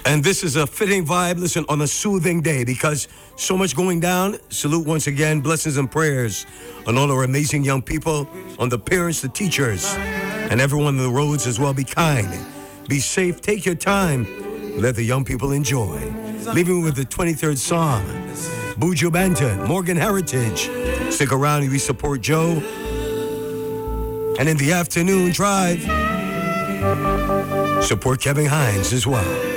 And this is a fitting vibe, listen, on a soothing day because so much going down. Salute once again, blessings and prayers on all our amazing young people, on the parents, the teachers, and everyone on the roads as well. Be kind, be safe, take your time, let the young people enjoy. Leaving with the 23rd song, Buju Banton, Morgan Heritage. Stick around and we support Joe. And in the afternoon drive, support Kevin Hines as well.